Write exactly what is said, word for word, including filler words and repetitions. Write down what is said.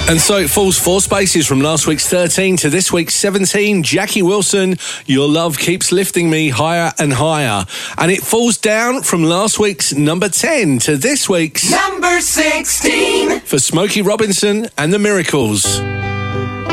And so it falls four spaces from last week's thirteen to this week's seventeen. Jackie Wilson, Your Love Keeps Lifting Me Higher and Higher. And it falls down from last week's number ten to this week's number sixteen for Smokey Robinson and the Miracles.